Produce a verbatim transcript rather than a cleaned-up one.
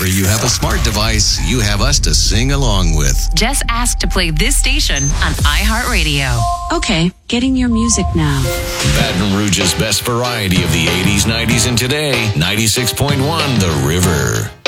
whenever you have a smart device, you have us to sing along with. Just ask to play this station on iHeartRadio. Okay, getting your music now. Baton Rouge's best variety of the eighties, nineties, and today. ninety-six point one The River.